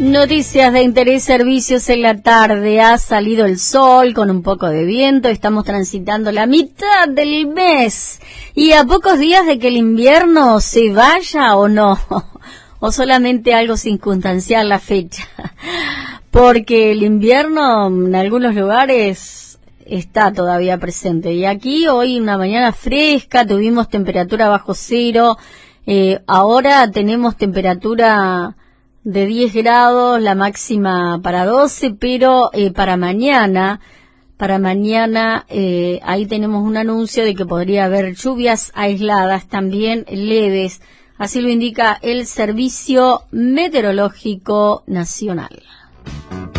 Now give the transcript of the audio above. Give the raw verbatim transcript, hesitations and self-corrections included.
Noticias de interés, servicios en la tarde. Ha salido el sol con un poco de viento. Estamos transitando la mitad del mes. Y a pocos días de que el invierno se vaya o no. O solamente algo circunstancial la fecha. Porque el invierno en algunos lugares está todavía presente. Y aquí hoy una mañana fresca, tuvimos temperatura bajo cero. Eh, ahora tenemos temperatura de diez grados, la máxima para doce, pero eh, para mañana, para mañana eh, ahí tenemos un anuncio de que podría haber lluvias aisladas, también leves, así lo indica el Servicio Meteorológico Nacional.